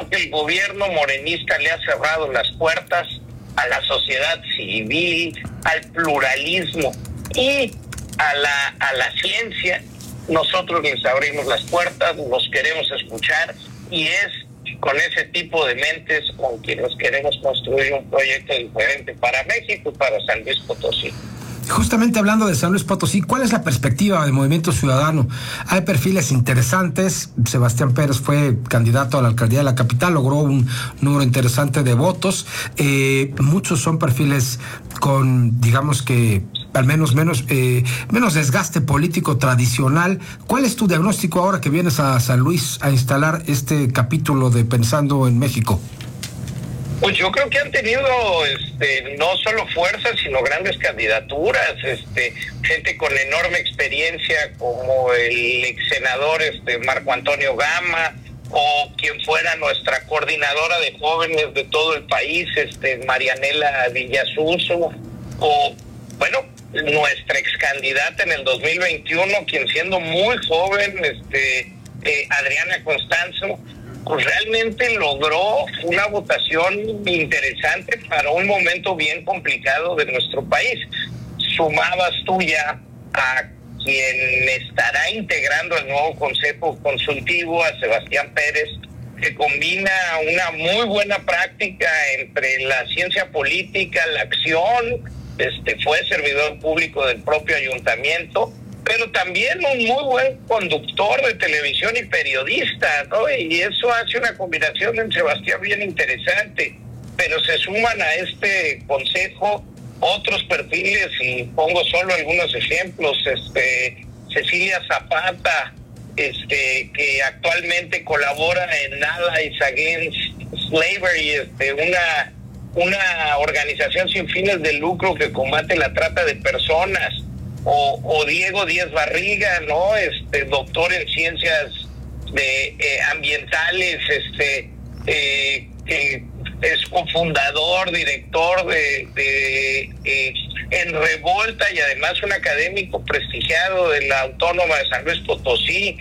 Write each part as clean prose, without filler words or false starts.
claro que el gobierno morenista le ha cerrado las puertas a la sociedad civil, al pluralismo y a la ciencia. Nosotros les abrimos las puertas, los queremos escuchar y es con ese tipo de mentes con quienes queremos construir un proyecto diferente para México y para San Luis Potosí. Justamente hablando de San Luis Potosí, ¿cuál es la perspectiva del Movimiento Ciudadano? Hay perfiles interesantes. Sebastián Pérez fue candidato a la alcaldía de la capital, logró un número interesante de votos. Muchos son perfiles con, digamos que, al menos menos desgaste político tradicional. ¿Cuál es tu diagnóstico ahora que vienes a San Luis a instalar este capítulo de Pensando en México? Pues yo creo que han tenido no solo fuerza, sino grandes candidaturas, gente con enorme experiencia como el ex senador Marco Antonio Gama, o quien fuera nuestra coordinadora de jóvenes de todo el país, Marianela Villasuso, o bueno, nuestra ex candidata en el 2021, quien siendo muy joven, Adriana Constanzo, pues realmente logró una votación interesante para un momento bien complicado de nuestro país. Sumabas tú ya a quien estará integrando el nuevo Consejo Consultivo, a Sebastián Pérez, que combina una muy buena práctica entre la ciencia política, la acción, fue servidor público del propio ayuntamiento, pero también un muy buen conductor de televisión y periodista, ¿no? Y eso hace una combinación en Sebastián bien interesante. Pero se suman a este consejo otros perfiles, y pongo solo algunos ejemplos. Cecilia Zapata, que actualmente colabora en Allies Against Slavery, una organización sin fines de lucro que combate la trata de personas. O Diego Díaz Barriga, ¿no? Doctor en ciencias ambientales, que es cofundador, director de En Revolta, y además un académico prestigiado de la Autónoma de San Luis Potosí.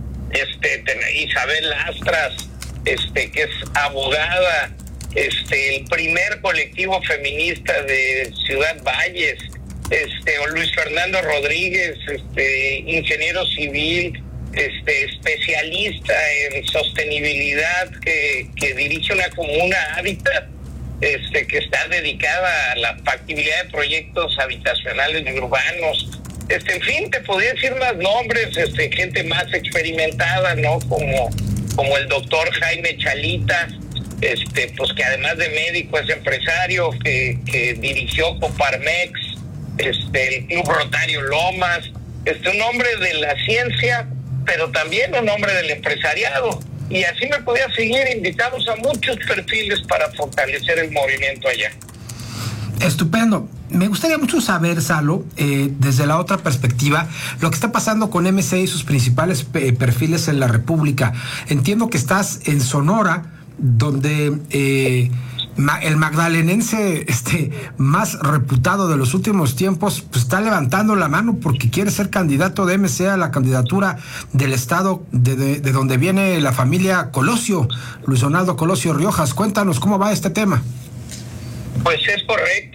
Isabel Lastras, que es abogada, el primer colectivo feminista de Ciudad Valles. O Luis Fernando Rodríguez, ingeniero civil, especialista en sostenibilidad, que dirige una comuna Hábitat, que está dedicada a la factibilidad de proyectos habitacionales y urbanos. En fin, te podría decir más nombres, gente más experimentada, ¿no? Como el doctor Jaime Chalita, pues que además de médico es empresario, que dirigió Coparmex, el Club Rotario Lomas, un hombre de la ciencia, pero también un hombre del empresariado. Y así me podía seguir. Invitamos a muchos perfiles para fortalecer el movimiento allá. Estupendo. Me gustaría mucho saber, Salo, desde la otra perspectiva, lo que está pasando con MC y sus principales perfiles en la República. Entiendo que estás en Sonora, donde el magdalenense más reputado de los últimos tiempos pues está levantando la mano porque quiere ser candidato de MC a la candidatura del estado de donde viene la familia Colosio, Luis Donaldo Colosio Riojas. Cuéntanos cómo va este tema. Pues es correcto.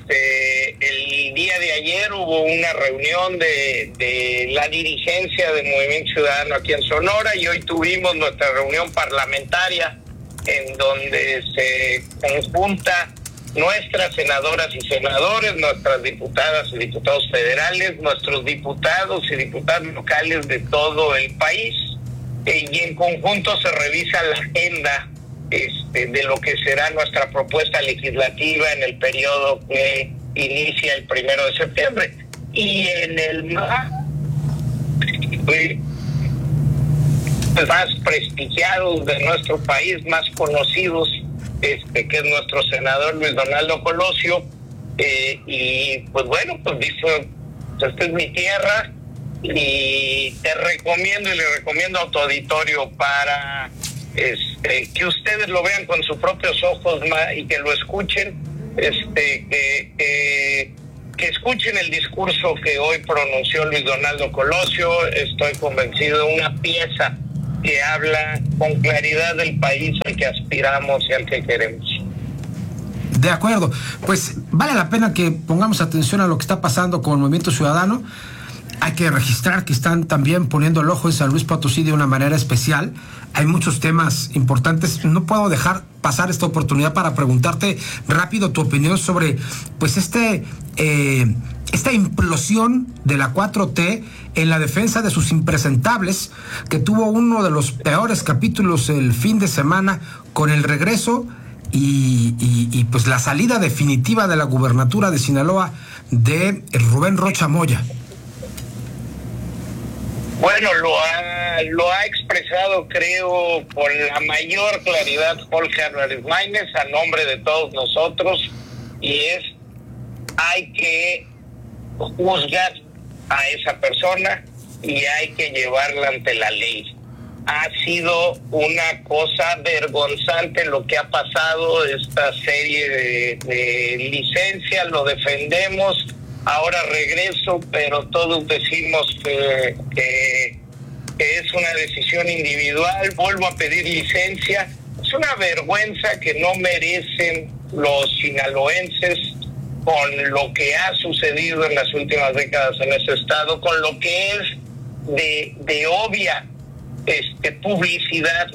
El día de ayer hubo una reunión de la dirigencia del Movimiento Ciudadano aquí en Sonora, y hoy tuvimos nuestra reunión parlamentaria en donde se conjunta nuestras senadoras y senadores, nuestras diputadas y diputados federales, nuestros diputados y diputadas locales de todo el país, y en conjunto se revisa la agenda de lo que será nuestra propuesta legislativa en el periodo que inicia el 1 de septiembre. Y en el más prestigiados de nuestro país, más conocidos, que es nuestro senador Luis Donaldo Colosio, y pues bueno, pues dice, esta es mi tierra, y te recomiendo y le recomiendo a tu auditorio para que ustedes lo vean con sus propios ojos y que lo escuchen, que escuchen el discurso que hoy pronunció Luis Donaldo Colosio. Estoy convencido de una pieza que habla con claridad del país al que aspiramos y al que queremos. De acuerdo, pues vale la pena que pongamos atención a lo que está pasando con el Movimiento Ciudadano. Hay que registrar que están también poniendo el ojo en San Luis Potosí de una manera especial. Hay muchos temas importantes. No puedo dejar pasar esta oportunidad para preguntarte rápido tu opinión sobre pues esta implosión de la 4T en la defensa de sus impresentables, que tuvo uno de los peores capítulos el fin de semana con el regreso y pues la salida definitiva de la gubernatura de Sinaloa de Rubén Rocha Moya. Bueno, lo ha expresado, creo, con la mayor claridad Jorge Álvarez Maínez a nombre de todos nosotros, y hay que juzgar a esa persona y hay que llevarla ante la ley. Ha sido una cosa vergonzante lo que ha pasado, esta serie de licencias, lo defendemos, ahora regreso, pero todos decimos que es una decisión individual, vuelvo a pedir licencia. Es una vergüenza que no merecen los sinaloenses con lo que ha sucedido en las últimas décadas en ese estado, con lo que es de obvia publicidad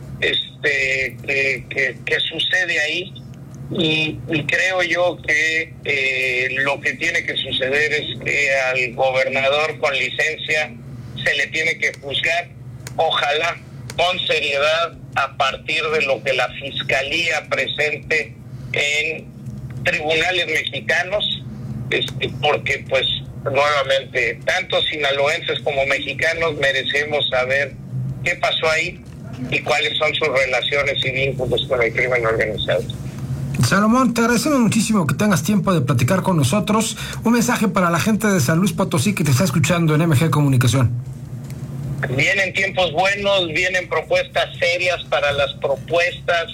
que sucede ahí, y creo yo que lo que tiene que suceder es que al gobernador con licencia se le tiene que juzgar, ojalá con seriedad, a partir de lo que la fiscalía presente en tribunales mexicanos, porque pues nuevamente tanto sinaloenses como mexicanos merecemos saber qué pasó ahí y cuáles son sus relaciones y vínculos con el crimen organizado. Salomón, te agradecemos muchísimo que tengas tiempo de platicar con nosotros. Un mensaje para la gente de San Luis Potosí que te está escuchando en MG Comunicación. Vienen tiempos buenos, vienen propuestas serias para las propuestas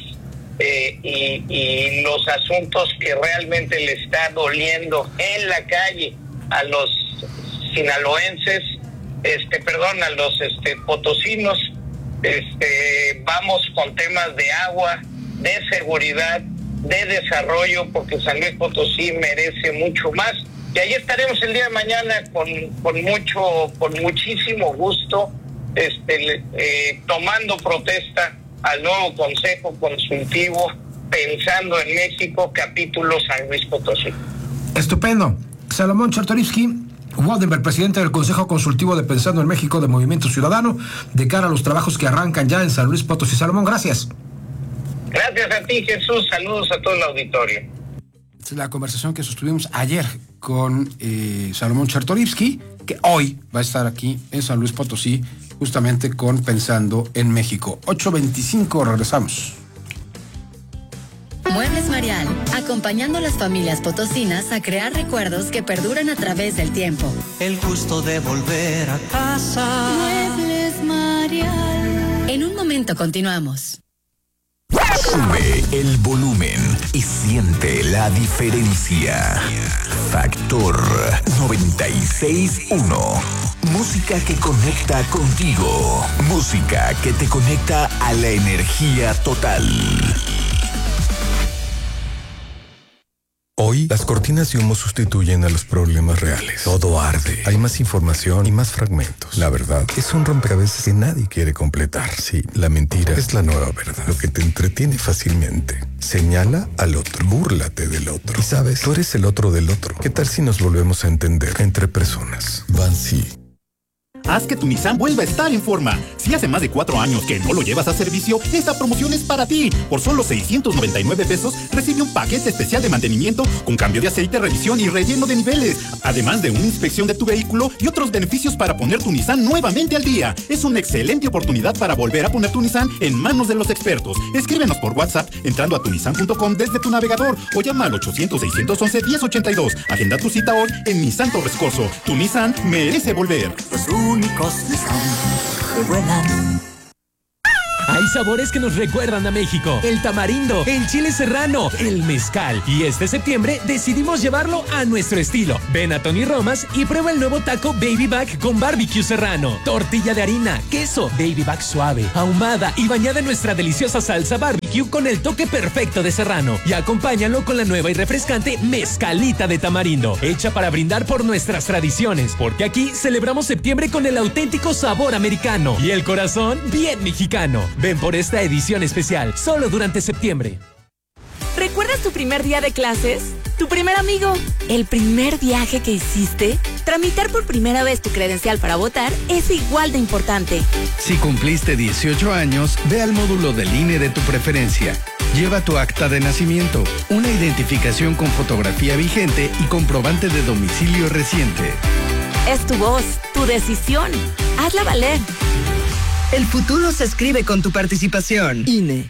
y los asuntos que realmente le está doliendo en la calle a los sinaloenses, a los potosinos. Vamos con temas de agua, de seguridad, de desarrollo, porque San Luis Potosí merece mucho más. Y ahí estaremos el día de mañana con muchísimo gusto, tomando protesta al nuevo Consejo Consultivo, pensando en México, capítulo San Luis Potosí. Estupendo. Salomón Chertorivsky Waldenberg, presidente del Consejo Consultivo de Pensando en México de Movimiento Ciudadano, de cara a los trabajos que arrancan ya en San Luis Potosí. Salomón, gracias. Gracias a ti, Jesús. Saludos a todo el auditorio. Esta es la conversación que sostuvimos ayer con Salomón Chertorivsky, que hoy va a estar aquí en San Luis Potosí, justamente con Pensando en México. 8:25, regresamos. Muebles Marial, acompañando a las familias potosinas a crear recuerdos que perduran a través del tiempo. El gusto de volver a casa. Muebles Marial. En un momento continuamos. Sube el volumen y siente la diferencia. Factor 96.1. Música que conecta contigo. Música que te conecta a la energía total. Hoy, las cortinas de humo sustituyen a los problemas reales. Todo arde. Hay más información y más fragmentos. La verdad es un rompecabezas que nadie quiere completar. Sí, la mentira es la nueva verdad. Lo que te entretiene fácilmente. Señala al otro. Búrlate del otro. Y sabes, tú eres el otro del otro. ¿Qué tal si nos volvemos a entender entre personas? Bansi. Haz que tu Nissan vuelva a estar en forma. Si hace más de 4 años que no lo llevas a servicio, esta promoción es para ti. Por solo 699 pesos, recibe un paquete especial de mantenimiento con cambio de aceite, revisión y relleno de niveles. Además de una inspección de tu vehículo y otros beneficios para poner tu Nissan nuevamente al día. Es una excelente oportunidad para volver a poner tu Nissan en manos de los expertos. Escríbenos por WhatsApp entrando a tunissan.com desde tu navegador o llama al 800-611-1082. Agenda tu cita hoy en Nissan Torres Corso. Tu Nissan merece volver. Los únicos Nissan que vuelan. Hay sabores que nos recuerdan a México. El tamarindo, el chile serrano, el mezcal. Y este septiembre decidimos llevarlo a nuestro estilo. Ven a Tony Romas y prueba el nuevo taco Baby Back con barbecue serrano. Tortilla de harina, queso, Baby Back suave, ahumada y bañada en nuestra deliciosa salsa barbecue con el toque perfecto de serrano. Y acompáñalo con la nueva y refrescante mezcalita de tamarindo, hecha para brindar por nuestras tradiciones. Porque aquí celebramos septiembre con el auténtico sabor americano y el corazón bien mexicano. Ven por esta edición especial, solo durante septiembre. ¿Recuerdas tu primer día de clases? ¿Tu primer amigo? ¿El primer viaje que hiciste? Tramitar por primera vez tu credencial para votar es igual de importante. Si cumpliste 18 años, ve al módulo del INE de tu preferencia. Lleva tu acta de nacimiento, una identificación con fotografía vigente y comprobante de domicilio reciente. Es tu voz, tu decisión. Hazla valer. El futuro se escribe con tu participación. INE.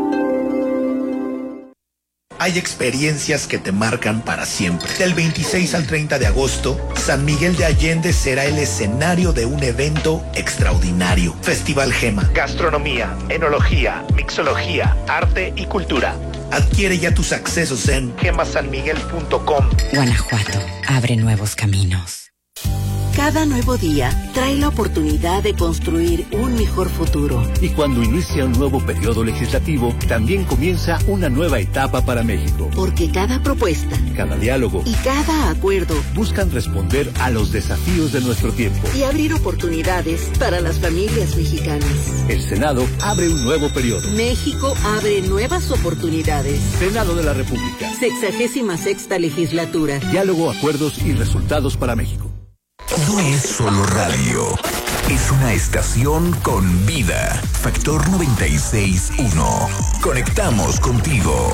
Hay experiencias que te marcan para siempre. Del 26 al 30 de agosto, San Miguel de Allende será el escenario de un evento extraordinario. Festival Gema. Gastronomía, enología, mixología, arte y cultura. Adquiere ya tus accesos en gemasanmiguel.com. Guanajuato abre nuevos caminos. Cada nuevo día trae la oportunidad de construir un mejor futuro. Y cuando inicia un nuevo periodo legislativo, también comienza una nueva etapa para México. Porque cada propuesta, cada diálogo y cada acuerdo buscan responder a los desafíos de nuestro tiempo y abrir oportunidades para las familias mexicanas. El Senado abre un nuevo periodo. México abre nuevas oportunidades. Senado de la República. 66ª legislatura. Diálogo, acuerdos y resultados para México. No es solo radio, es una estación con vida. Factor 96.1. Conectamos contigo.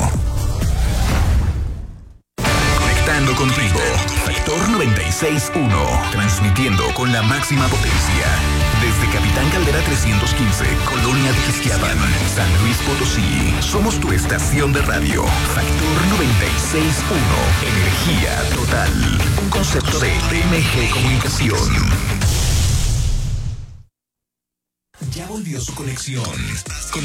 Conectando contigo. Factor 96.1. Transmitiendo con la máxima potencia. Desde Capitán Caldera 315, Colonia de Ixtlapan, San Luis Potosí. Somos tu estación de radio. Factor 96.1. Energía total. Un concepto de TMG Comunicación. Ya volvió su conexión con